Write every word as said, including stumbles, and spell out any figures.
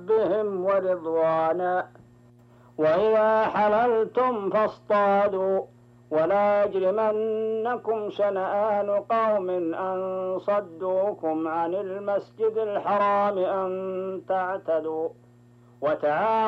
ربهم ورضوانا. وإذا حللتم فاصطادوا ولا يجرمنكم شنآن قوم أن صدوكم عن المسجد الحرام أن تعتدوا وتعاونوا